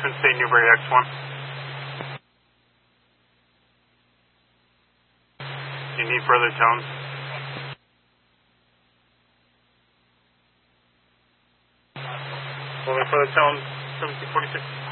Twin State Newbury X1. Do you need further tones? Holding further tones, 1746.